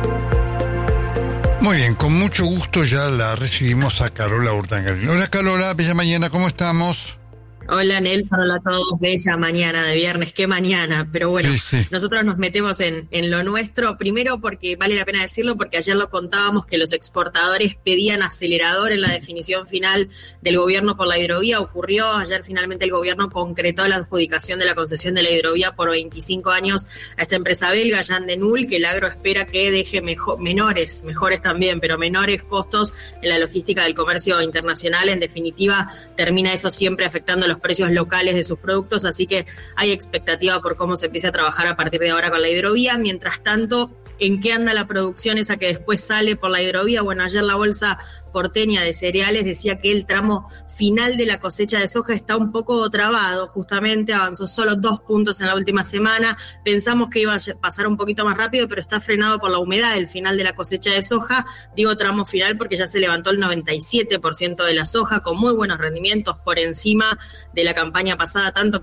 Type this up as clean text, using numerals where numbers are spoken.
Muy bien, con mucho gusto ya la recibimos a Carola Urdangarín. Hola Carola, bella mañana, ¿cómo estamos? Hola Nelson, hola a todos, bella mañana de viernes, qué mañana, pero bueno, Sí, sí. nosotros nos metemos en lo nuestro, primero porque vale la pena decirlo, porque ayer lo contábamos que los exportadores pedían acelerador en la definición final del gobierno por la hidrovía, ocurrió, ayer finalmente el gobierno concretó la adjudicación de la concesión de la hidrovía por 25 años a esta empresa belga, Jan de Null, que el agro espera que deje mejores también, pero menores costos en la logística del comercio internacional, en definitiva termina eso siempre afectando los precios locales de sus productos, así que hay expectativa por cómo se empiece a trabajar a partir de ahora con la hidrovía. Mientras tanto, ¿en qué anda la producción esa que después sale por la hidrovía? Bueno, ayer la bolsa porteña de cereales decía que el tramo final de la cosecha de soja está un poco trabado, justamente avanzó solo 2 puntos en la última semana, pensamos que iba a pasar un poquito más rápido, pero está frenado por la humedad del final de la cosecha de soja, digo tramo final porque ya se levantó el 97% de la soja, con muy buenos rendimientos por encima de la campaña pasada, tanto